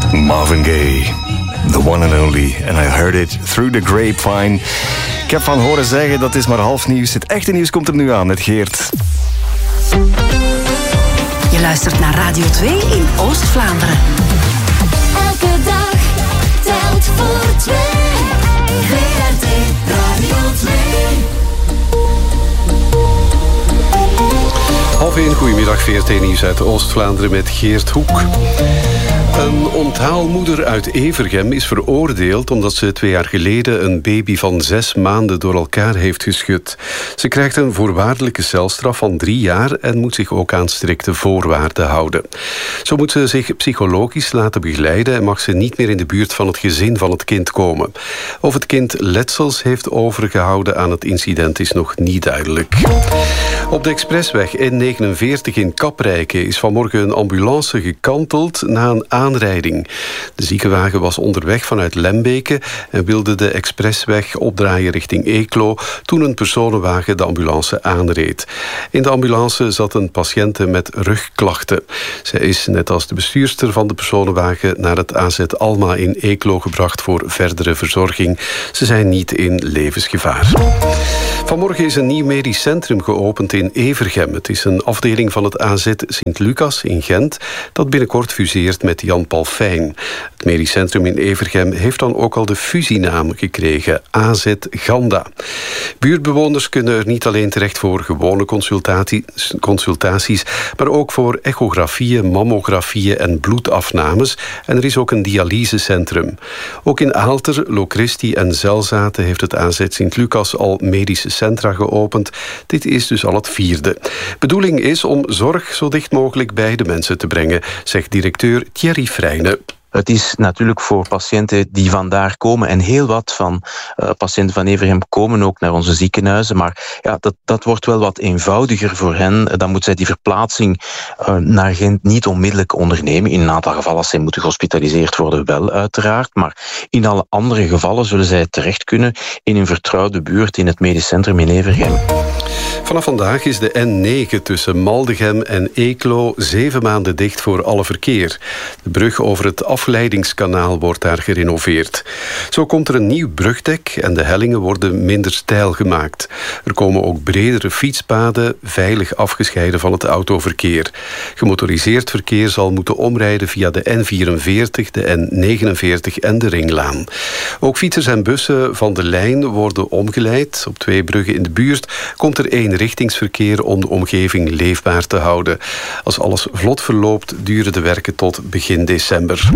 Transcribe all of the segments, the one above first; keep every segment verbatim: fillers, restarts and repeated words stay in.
Marvin Gaye, the one and only. And I heard it through the grapevine. Ik heb van horen zeggen, dat is maar half nieuws. Het echte nieuws komt er nu aan met Geert. Je luistert naar Radio twee in Oost-Vlaanderen. Elke dag telt voor twee. V R T Radio twee. Half één, goedemiddag, V R T Nieuws uit Oost-Vlaanderen met Geert Hoek. Een onthaalmoeder uit Evergem is veroordeeld omdat ze twee jaar geleden een baby van zes maanden door elkaar heeft geschud. Ze krijgt een voorwaardelijke celstraf van drie jaar en moet zich ook aan strikte voorwaarden houden. Zo moet ze zich psychologisch laten begeleiden en mag ze niet meer in de buurt van het gezin van het kind komen. Of het kind letsels heeft overgehouden aan het incident is nog niet duidelijk. Op de expressweg N negenenveertig in Kaprijke is vanmorgen een ambulance gekanteld na een aanrijding. De ziekenwagen was onderweg vanuit Lembeke en wilde de expressweg opdraaien richting Eeklo toen een personenwagen de ambulance aanreed. In de ambulance zat een patiënte met rugklachten. Zij is, net als de bestuurster van de personenwagen, naar het A Z Alma in Eeklo gebracht voor verdere verzorging. Ze zijn niet in levensgevaar. Vanmorgen is een nieuw medisch centrum geopend in Evergem. Het is een afdeling van het A Z Sint-Lucas in Gent dat binnenkort fuseert met Jan Palfijn. Het medisch centrum in Evergem heeft dan ook al de fusienaam gekregen, A Z Ganda. Buurtbewoners kunnen er niet alleen terecht voor gewone consultaties, consultaties maar ook voor echografieën, mammografieën en bloedafnames. En er is ook een dialysecentrum. Ook in Aalter, Locristi en Zelzaten heeft het A Z Sint-Lucas al medische centra geopend. Dit is dus al het vierde. Bedoeling is om zorg zo dicht mogelijk bij de mensen te brengen, zegt directeur Thierry Vrijne. Het is natuurlijk voor patiënten die vandaar komen en heel wat van uh, patiënten van Evergem komen ook naar onze ziekenhuizen, maar ja, dat, dat wordt wel wat eenvoudiger voor hen. Dan moet zij die verplaatsing uh, naar Gent niet onmiddellijk ondernemen. In een aantal gevallen, als zij moeten gehospitaliseerd worden, wel uiteraard, maar in alle andere gevallen zullen zij terecht kunnen in een vertrouwde buurt in het medisch centrum in Evergem. Vanaf vandaag is de N negen tussen Maldegem en Eeklo zeven maanden dicht voor alle verkeer. De brug over het afleidingskanaal wordt daar gerenoveerd. Zo komt er een nieuw brugdek en de hellingen worden minder steil gemaakt. Er komen ook bredere fietspaden, veilig afgescheiden van het autoverkeer. Gemotoriseerd verkeer zal moeten omrijden via de N vierenveertig, de N negenenveertig en de Ringlaan. Ook fietsers en bussen van de lijn worden omgeleid. Op twee bruggen in de buurt komt er één richtingsverkeer om de omgeving leefbaar te houden. Als alles vlot verloopt, duren de werken tot begin december.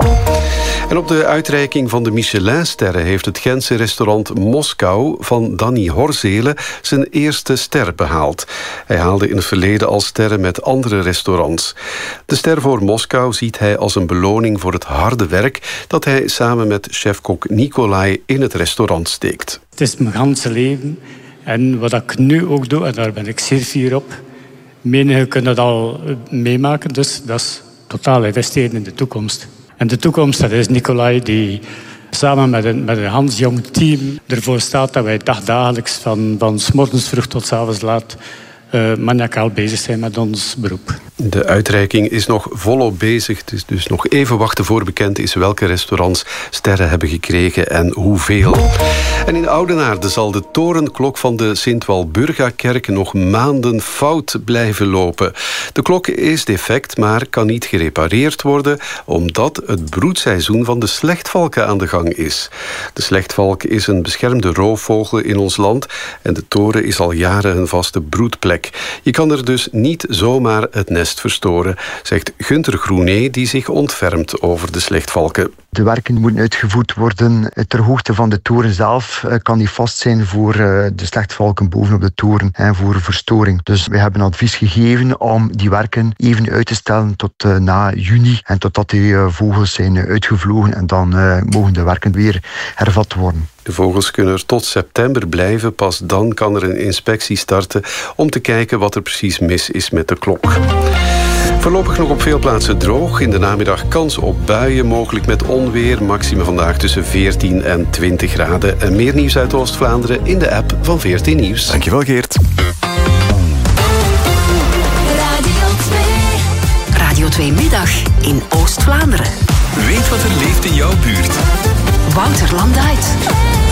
En op de uitreiking van de Michelinsterren heeft het Gentse restaurant Moskou van Danny Horzele zijn eerste ster behaald. Hij haalde in het verleden al sterren met andere restaurants. De ster voor Moskou ziet hij als een beloning voor het harde werk dat hij samen met chefkok Nikolai in het restaurant steekt. Het is mijn ganse leven. En wat ik nu ook doe, en daar ben ik zeer fier op, menigen kunnen dat al meemaken, dus dat is totaal investeren in de toekomst. En de toekomst, dat is Nicolai die samen met een, met een Hans jong team ervoor staat dat wij dagdagelijks van, van 's morgens vroeg tot 's avonds laat uh, maniacaal bezig zijn met ons beroep. De uitreiking is nog volop bezig. Het is dus nog even wachten voor bekend is welke restaurants sterren hebben gekregen en hoeveel. En in Oudenaarde zal de torenklok van de Sint-Walburga-kerk nog maanden fout blijven lopen. De klok is defect, maar kan niet gerepareerd worden omdat het broedseizoen van de slechtvalken aan de gang is. De slechtvalk is een beschermde roofvogel in ons land en de toren is al jaren een vaste broedplek. Je kan er dus niet zomaar het nest verstoren, zegt Gunther Groené, die zich ontfermt over de slechtvalken. De werken moeten uitgevoerd worden ter hoogte van de toren zelf. Kan die vast zijn voor de slechtvalken bovenop de toren en voor verstoring. Dus wij hebben advies gegeven om die werken even uit te stellen tot na juni en totdat die vogels zijn uitgevlogen en dan mogen de werken weer hervat worden. De vogels kunnen er tot september blijven. Pas dan kan er een inspectie starten om te kijken wat er precies mis is met de klok. Voorlopig nog op veel plaatsen droog. In de namiddag kans op buien, mogelijk met onweer. Maximum vandaag tussen veertien en twintig graden. En meer nieuws uit Oost-Vlaanderen in de app van V R T Nieuws. Dankjewel, Geert. Radio twee Middag in Oost-Vlaanderen. Weet wat er leeft in jouw buurt. Wouter Landuit.